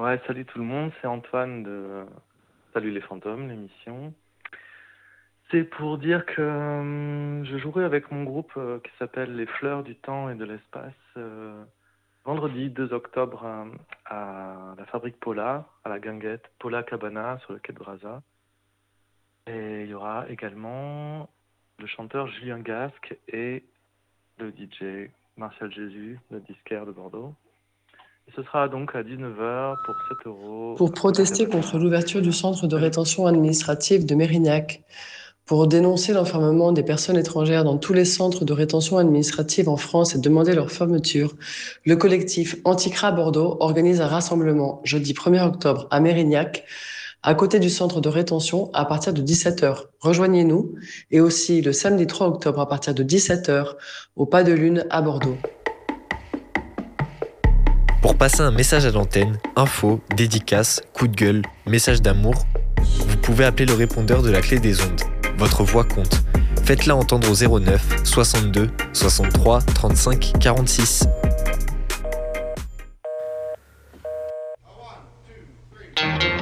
Ouais, salut tout le monde, c'est Antoine de Salut les fantômes, l'émission. C'est pour dire que je jouerai avec mon groupe qui s'appelle Les Fleurs du Temps et de l'Espace vendredi 2 octobre à la Fabrique Paula, à la Guinguette, Paula Cabana sur le quai de Brazza. Et il y aura également le chanteur Julien Gasque et le DJ Martial Jésus, le disquaire de Bordeaux. Et ce sera donc à 19h pour 7 euros Pour à Paula protester contre Cabana. l'ouverture du centre de Salut. rétention administrative de Mérignac, pour dénoncer l'enfermement des personnes étrangères dans tous les centres de rétention administrative en France et demander leur fermeture, le collectif Anticra Bordeaux organise un rassemblement jeudi 1er octobre à Mérignac, à côté du centre de rétention, à partir de 17h. Rejoignez-nous, et aussi le samedi 3 octobre à partir de 17h au Pas de Lune à Bordeaux. Pour passer un message à l'antenne, info, dédicace, coup de gueule, message d'amour, vous pouvez appeler le répondeur de la clé des ondes. Votre voix compte. Faites-la entendre au 09 62 63 35 46.